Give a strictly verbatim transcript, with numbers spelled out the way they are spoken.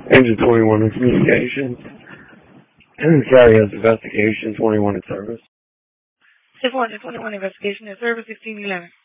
Engine twenty-one in communications. Carry out investigation. twenty-one in service. Six one, twenty-one investigation in service, sixteen eleven.